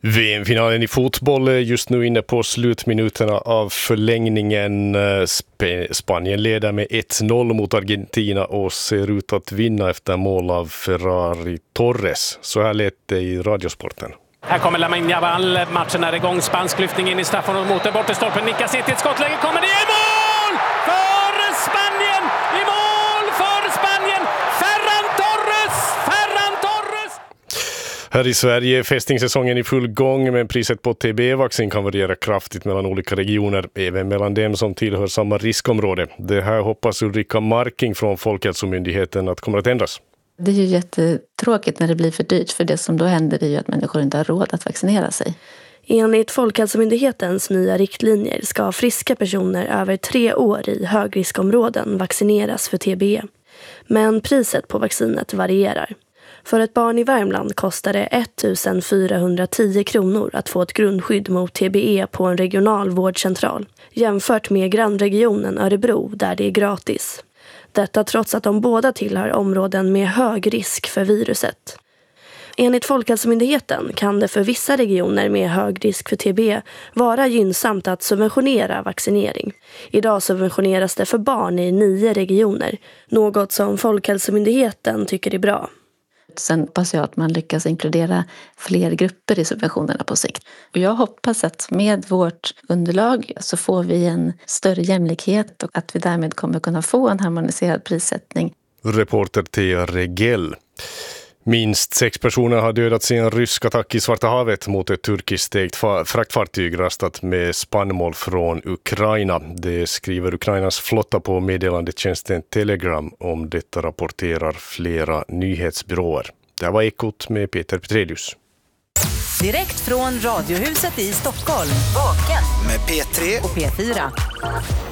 VM-finalen i fotboll är just nu inne på slutminuterna av förlängningen. Spanien leder med 1-0 mot Argentina och ser ut att vinna efter mål av Ferran Torres. Så här lät det i Radiosporten. Här kommer Lamine Yamal, matchen är igång, spansk lyftning in i straffområdet mot den bortre stolpen, nickas in till ett skottläge, kommer det i mål för Spanien, i mål för Spanien, Ferran Torres! Här i Sverige är fästingssäsongen i full gång, men priset på TBE-vaccin kan variera kraftigt mellan olika regioner, även mellan dem som tillhör samma riskområde. Det här hoppas Ulrika Marking från Folkhälsomyndigheten att kommer att ändras. Det är ju jättetråkigt när det blir för dyrt, för det som då händer är ju att människor inte har råd att vaccinera sig. Enligt Folkhälsomyndighetens nya riktlinjer ska friska personer över 3 år i högriskområden vaccineras för TBE. Men priset på vaccinet varierar. För ett barn i Värmland kostar det 1 410 kronor att få ett grundskydd mot TBE på en regional vårdcentral, jämfört med grannregionen Örebro där det är gratis. Detta trots att de båda tillhör områden med hög risk för viruset. Enligt Folkhälsomyndigheten kan det för vissa regioner med hög risk för TBE vara gynnsamt att subventionera vaccinering. Idag subventioneras det för barn i 9 regioner, något som Folkhälsomyndigheten tycker är bra. Sen hoppas jag att man lyckas inkludera fler grupper i subventionerna på sikt. Och jag hoppas att med vårt underlag så får vi en större jämlikhet och att vi därmed kommer kunna få en harmoniserad prissättning. Reporter Thea Regell. Minst 6 personer har dödats i en rysk attack i Svarta havet mot ett turkiskt ägt fraktfartyg rastat med spannmål från Ukraina. Det skriver Ukrainas flotta på meddelandetjänsten Telegram. Om detta rapporterar flera nyhetsbyråer. Det här var Ekot med Peter Petrelius. Direkt från Radiohuset i Stockholm. Vaken med P3 och P4.